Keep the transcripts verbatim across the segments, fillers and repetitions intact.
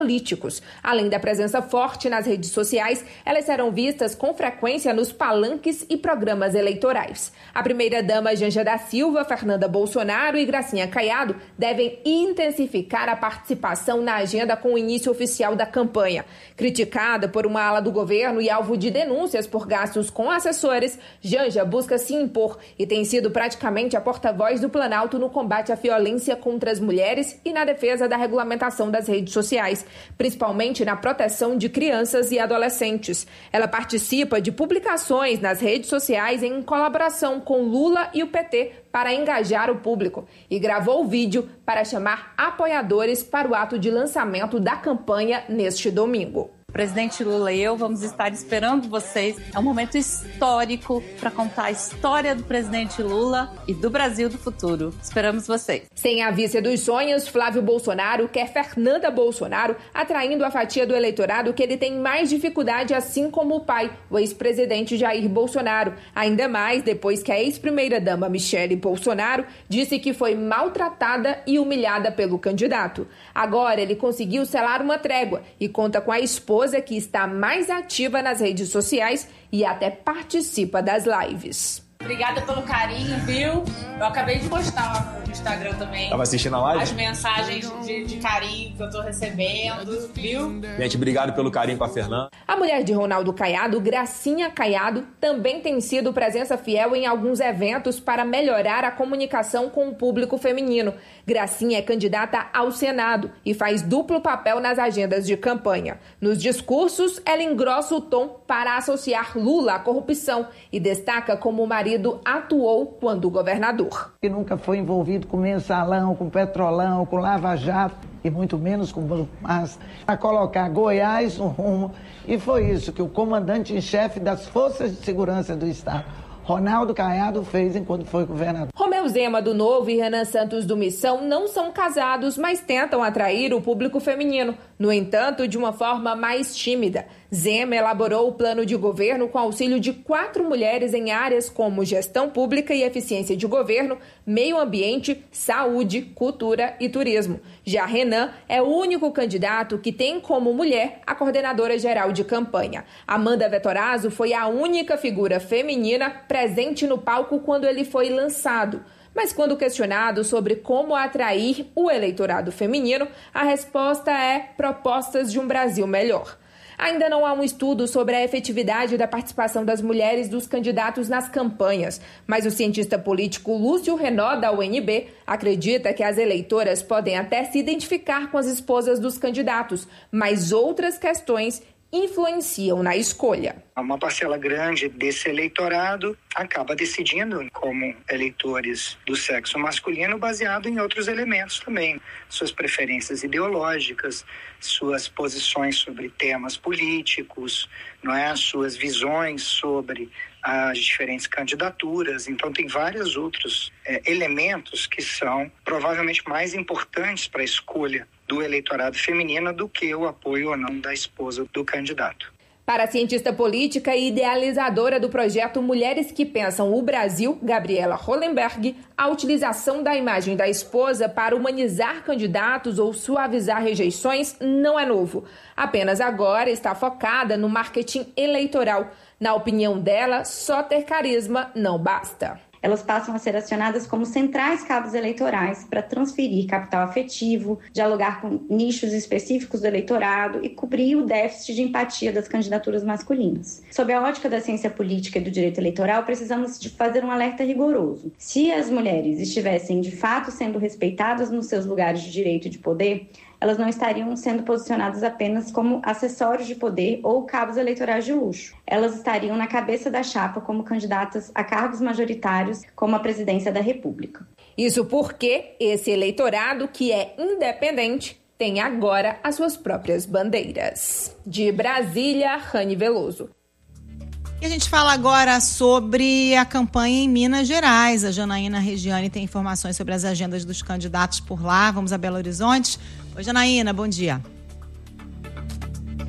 políticos. Além da presença forte nas redes sociais, elas serão vistas com frequência nos palanques e programas eleitorais. A primeira-dama Janja da Silva, Fernanda Bolsonaro e Gracinha Caiado devem intensificar a participação na agenda com o início oficial da campanha. Criticada por uma ala do governo e alvo de denúncias por gastos com assessores, Janja busca se impor e tem sido praticamente a porta-voz do Planalto no combate à violência contra as mulheres e na defesa da regulamentação das redes sociais, principalmente na proteção de crianças e adolescentes. Ela participa de publicações nas redes sociais em colaboração com Lula e o P T para engajar o público e gravou o vídeo para chamar apoiadores para o ato de lançamento da campanha neste domingo. O presidente Lula e eu vamos estar esperando vocês. É um momento histórico para contar a história do presidente Lula e do Brasil do futuro. Esperamos vocês. Sem a vice dos sonhos, Flávio Bolsonaro quer Fernanda Bolsonaro, atraindo a fatia do eleitorado que ele tem mais dificuldade, assim como o pai, o ex-presidente Jair Bolsonaro. Ainda mais depois que a ex-primeira-dama Michele Bolsonaro disse que foi maltratada e humilhada pelo candidato. Agora ele conseguiu selar uma trégua e conta com a esposa que está mais ativa nas redes sociais e até participa das lives. Obrigada pelo carinho, viu? Eu acabei de postar lá no Instagram também. Tava assistindo a live? As mensagens de, de carinho que eu tô recebendo, viu? Gente, obrigado pelo carinho com a Fernanda. A mulher de Ronaldo Caiado, Gracinha Caiado, também tem sido presença fiel em alguns eventos para melhorar a comunicação com o público feminino. Gracinha é candidata ao Senado e faz duplo papel nas agendas de campanha. Nos discursos, ela engrossa o tom para associar Lula à corrupção e destaca como o marido atuou quando governador. Que nunca foi envolvido com mensalão, com petrolão, com lava-jato e muito menos com banco massa, a colocar Goiás no rumo. E foi isso que o comandante em chefe das Forças de Segurança do Estado, Ronaldo Caiado, fez enquanto foi governador. Romeu Zema do Novo e Renan Santos do Missão não são casados, mas tentam atrair o público feminino. No entanto, de uma forma mais tímida. Zema elaborou o plano de governo com auxílio de quatro mulheres em áreas como gestão pública e eficiência de governo, meio ambiente, saúde, cultura e turismo. Já Renan é o único candidato que tem como mulher a coordenadora geral de campanha. Amanda Vettorazzo foi a única figura feminina presente no palco quando ele foi lançado. Mas quando questionado sobre como atrair o eleitorado feminino, a resposta é propostas de um Brasil melhor. Ainda não há um estudo sobre a efetividade da participação das mulheres dos candidatos nas campanhas, mas o cientista político Lúcio Renó, da U N B, acredita que as eleitoras podem até se identificar com as esposas dos candidatos, mas outras questões influenciam na escolha. Uma parcela grande desse eleitorado acaba decidindo como eleitores do sexo masculino baseado em outros elementos também. Suas preferências ideológicas, suas posições sobre temas políticos, não é? Suas visões sobre as diferentes candidaturas. Então tem vários outros é, elementos que são provavelmente mais importantes para a escolha do eleitorado feminino do que o apoio ou não da esposa do candidato. Para a cientista política e idealizadora do projeto Mulheres que Pensam o Brasil, Gabriela Hollenberg, a utilização da imagem da esposa para humanizar candidatos ou suavizar rejeições não é novo. Apenas agora está focada no marketing eleitoral. Na opinião dela, só ter carisma não basta. Elas passam a ser acionadas como centrais cabos eleitorais para transferir capital afetivo, dialogar com nichos específicos do eleitorado e cobrir o déficit de empatia das candidaturas masculinas. Sob a ótica da ciência política e do direito eleitoral, precisamos de fazer um alerta rigoroso. Se as mulheres estivessem de fato sendo respeitadas nos seus lugares de direito e de poder, elas não estariam sendo posicionadas apenas como acessórios de poder ou cabos eleitorais de luxo. Elas estariam na cabeça da chapa como candidatas a cargos majoritários, como a presidência da República. Isso porque esse eleitorado, que é independente, tem agora as suas próprias bandeiras. De Brasília, Rani Veloso. E a gente fala agora sobre a campanha em Minas Gerais. A Janaína Regiane tem informações sobre as agendas dos candidatos por lá. Vamos a Belo Horizonte. Oi, Janaína, bom dia.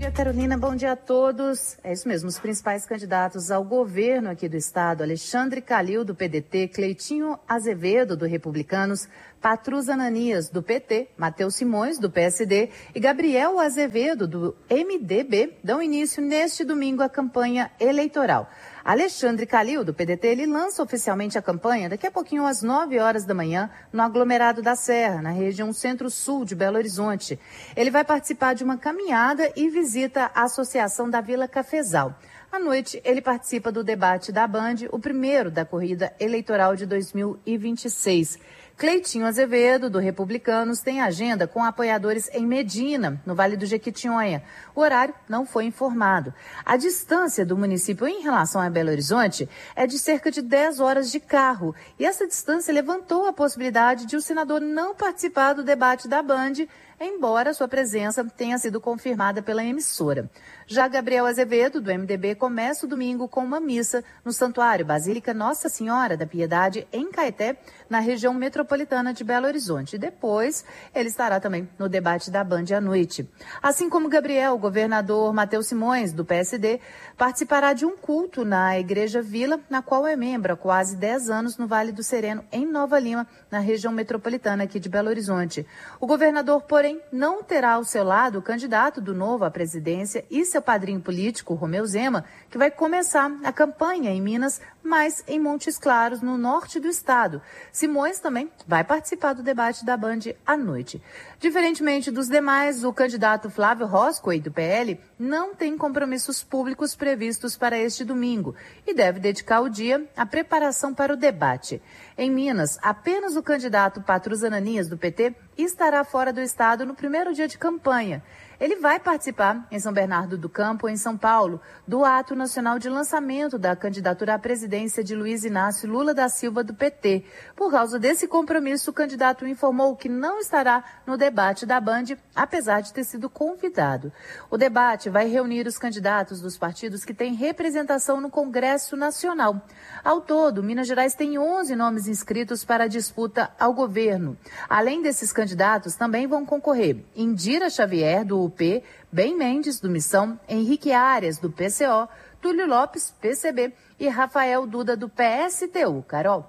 Bom dia, Carolina. Bom dia a todos. É isso mesmo, os principais candidatos ao governo aqui do estado, Alexandre Calil, do P D T, Cleitinho Azevedo, do Republicanos, Patrus Ananias, do P T, Matheus Simões, do P S D e Gabriel Azevedo, do M D B, dão início neste domingo à campanha eleitoral. Alexandre Calil, do P D T, ele lança oficialmente a campanha daqui a pouquinho às nove horas da manhã no aglomerado da Serra, na região centro-sul de Belo Horizonte. Ele vai participar de uma caminhada e visita a Associação da Vila Cafezal. À noite, ele participa do debate da Band, o primeiro da corrida eleitoral de dois mil e vinte e seis. Cleitinho Azevedo, do Republicanos, tem agenda com apoiadores em Medina, no Vale do Jequitinhonha. O horário não foi informado. A distância do município em relação a Belo Horizonte é de cerca de dez horas de carro. E essa distância levantou a possibilidade de o senador não participar do debate da Band, embora sua presença tenha sido confirmada pela emissora. Já Gabriel Azevedo, do M D B, começa o domingo com uma missa no Santuário Basílica Nossa Senhora da Piedade, em Caeté, na região metropolitana de Belo Horizonte. E depois, ele estará também no debate da Band à noite. Assim como Gabriel, o governador Matheus Simões, do P S D, participará de um culto na Igreja Vila, na qual é membro há quase dez anos no Vale do Sereno, em Nova Lima, na região metropolitana aqui de Belo Horizonte. O governador, porém, não terá ao seu lado o candidato do Novo à presidência e seu padrinho político, Romeu Zema, que vai começar a campanha em Minas, mas em Montes Claros, no norte do estado. Simões também vai participar do debate da Band à noite. Diferentemente dos demais, o candidato Flávio Roscoe, do P L, não tem compromissos públicos previstos para este domingo e deve dedicar o dia à preparação para o debate. Em Minas, apenas o candidato Patrus Ananias, do P T, estará fora do estado no primeiro dia de campanha. Ele vai participar em São Bernardo do Campo, em São Paulo, do ato nacional de lançamento da candidatura à presidência de Luiz Inácio Lula da Silva, do P T. Por causa desse compromisso, o candidato informou que não estará no debate da Band, apesar de ter sido convidado. O debate vai reunir os candidatos dos partidos que têm representação no Congresso Nacional. Ao todo, Minas Gerais tem onze nomes inscritos para a disputa ao governo. Além desses candidatos, também vão concorrer Indira Xavier, do U P, Ben Mendes, do Missão, Henrique Arias, do P C O, Túlio Lopes, P C B e Rafael Duda, do P S T U. Carol.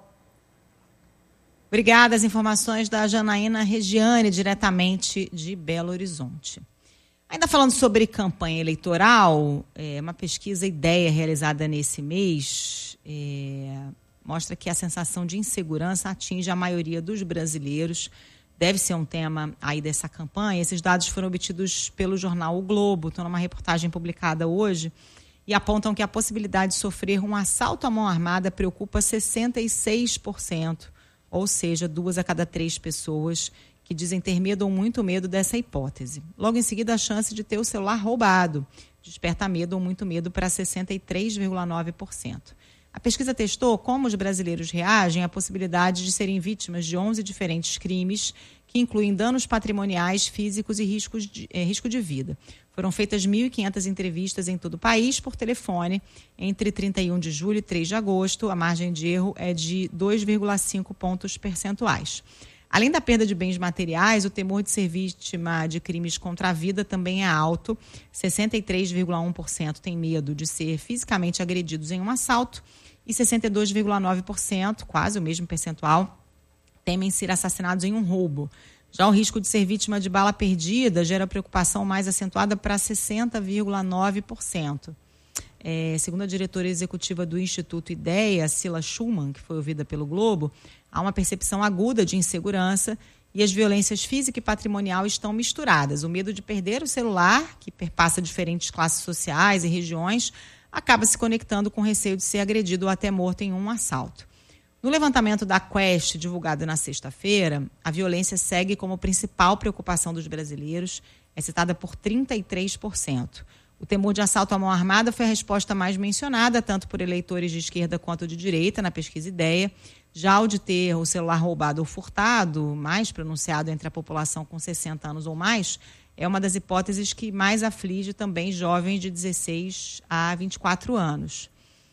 Obrigada. As informações da Janaína Regiane, diretamente de Belo Horizonte. Ainda falando sobre campanha eleitoral, é, uma pesquisa Ideia realizada nesse mês é, mostra que a sensação de insegurança atinge a maioria dos brasileiros. Deve ser um tema aí dessa campanha. Esses dados foram obtidos pelo jornal O Globo, estão numa reportagem publicada hoje, e apontam que a possibilidade de sofrer um assalto à mão armada preocupa sessenta e seis por cento, ou seja, duas a cada três pessoas que dizem ter medo ou muito medo dessa hipótese. Logo em seguida, a chance de ter o celular roubado desperta medo ou muito medo para sessenta e três vírgula nove por cento. A pesquisa testou como os brasileiros reagem à possibilidade de serem vítimas de onze diferentes crimes, que incluem danos patrimoniais, físicos e riscos de, eh, risco de vida. Foram feitas mil e quinhentas entrevistas em todo o país por telefone entre trinta e um de julho e três de agosto. A margem de erro é de dois vírgula cinco pontos percentuais. Além da perda de bens materiais, o temor de ser vítima de crimes contra a vida também é alto. sessenta e três vírgula um por cento tem medo de ser fisicamente agredidos em um assalto e sessenta e dois vírgula nove por cento, quase o mesmo percentual, temem ser assassinados em um roubo. Já o risco de ser vítima de bala perdida gera preocupação mais acentuada para sessenta vírgula nove por cento. É, segundo a diretora executiva do Instituto Ideia, Cila Schumann, que foi ouvida pelo Globo, há uma percepção aguda de insegurança e as violências física e patrimonial estão misturadas. O medo de perder o celular, que perpassa diferentes classes sociais e regiões, acaba se conectando com o receio de ser agredido ou até morto em um assalto. No levantamento da Quest, divulgado na sexta-feira, a violência segue como principal preocupação dos brasileiros, é citada por trinta e três por cento. O temor de assalto à mão armada foi a resposta mais mencionada, tanto por eleitores de esquerda quanto de direita, na pesquisa Ideia. Já o de ter o celular roubado ou furtado, mais pronunciado entre a população com sessenta anos ou mais, é uma das hipóteses que mais aflige também jovens de dezesseis a vinte e quatro anos.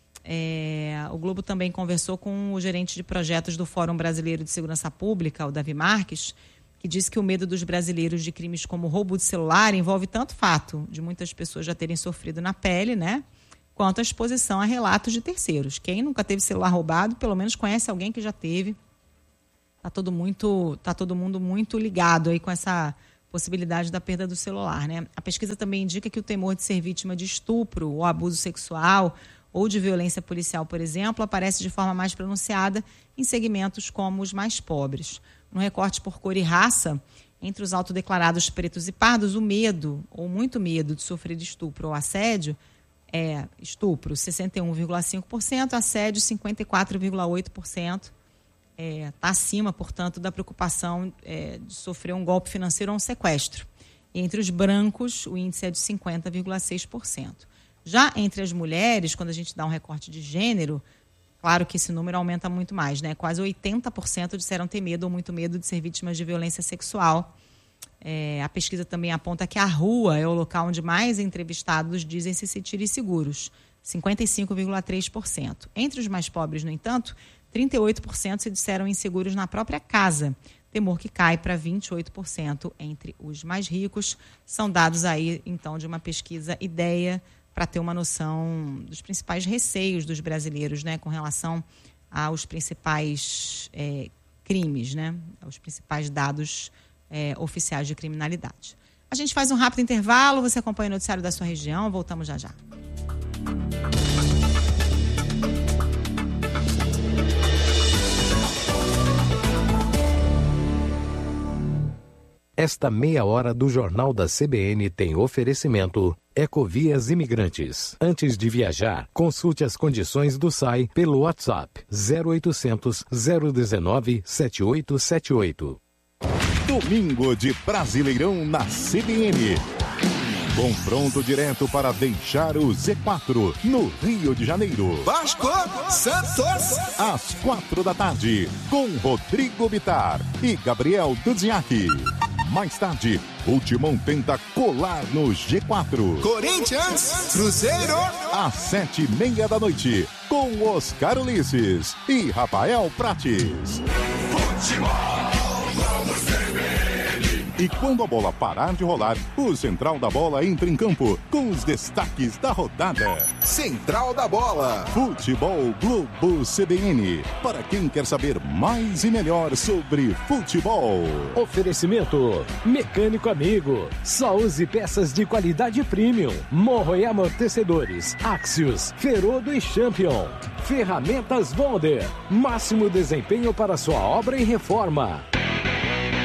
É, o Globo também conversou com o gerente de projetos do Fórum Brasileiro de Segurança Pública, o Davi Marques, que diz que o medo dos brasileiros de crimes como roubo de celular envolve tanto o fato de muitas pessoas já terem sofrido na pele, né, quanto a exposição a relatos de terceiros. Quem nunca teve celular roubado, pelo menos conhece alguém que já teve. Está todo, muito, tá todo mundo muito ligado aí com essa possibilidade da perda do celular, né? A pesquisa também indica que o temor de ser vítima de estupro ou abuso sexual ou de violência policial, por exemplo, aparece de forma mais pronunciada em segmentos como os mais pobres. No recorte por cor e raça, entre os autodeclarados pretos e pardos, o medo, ou muito medo, de sofrer de estupro ou assédio, é estupro, sessenta e um vírgula cinco por cento, assédio, cinquenta e quatro vírgula oito por cento. Está é, acima, portanto, da preocupação é, de sofrer um golpe financeiro ou um sequestro. E entre os brancos, o índice é de cinquenta vírgula seis por cento. Já entre as mulheres, quando a gente dá um recorte de gênero, claro que esse número aumenta muito mais, né? Quase oitenta por cento disseram ter medo ou muito medo de ser vítimas de violência sexual. É, a pesquisa também aponta que a rua é o local onde mais entrevistados dizem se sentirem seguros, cinquenta e cinco vírgula três por cento. Entre os mais pobres, no entanto, trinta e oito por cento se disseram inseguros na própria casa, temor que cai para vinte e oito por cento entre os mais ricos. São dados aí, então, de uma pesquisa IDEA, para ter uma noção dos principais receios dos brasileiros, né, com relação aos principais é, crimes, né, aos principais dados é, oficiais de criminalidade. A gente faz um rápido intervalo, você acompanha o noticiário da sua região, voltamos já já. Esta meia hora do Jornal da C B N tem oferecimento Ecovias Imigrantes. Antes de viajar, consulte as condições do S A I pelo WhatsApp zero oitocentos, zero um nove, sete oito sete oito. Domingo de Brasileirão na C B N. Confronto direto para deixar o Z quatro no Rio de Janeiro. Vasco, Santos. Às quatro da tarde, com Rodrigo Bittar e Gabriel Dudziak. Mais tarde, o Timão tenta colar no G quatro. Corinthians, Cruzeiro. Às sete e meia da noite, com Oscar Ulisses e Rafael Prates. Futebol, vamos C B N. E quando a bola parar de rolar, o Central da Bola entra em campo com os destaques da rodada. Central da Bola. Futebol Globo C B N. Para quem quer saber mais e melhor sobre futebol. Oferecimento Mecânico Amigo. Só use peças de qualidade premium. Morro e amortecedores. Axios, Ferodo e Champion. Ferramentas Bonder. Máximo desempenho para sua obra e reforma.